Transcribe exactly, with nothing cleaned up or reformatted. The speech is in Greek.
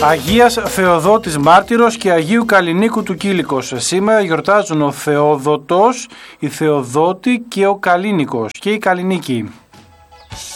Αγίας Θεοδότης Μάρτυρος και Αγίου Καλλινίκου του Κήλικος. Σήμερα γιορτάζουν ο Θεόδοτος, η Θεοδότη και ο Καλλίνικος και η Καλλινίκη.